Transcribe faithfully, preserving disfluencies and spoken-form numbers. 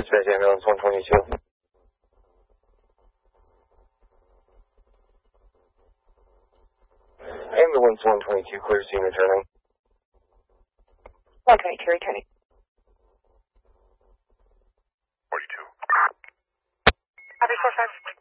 Dispatch ambulance one twenty-two. Ambulance one twenty-two, clear scene returning. one twenty-two returning. forty-two. Copy four five.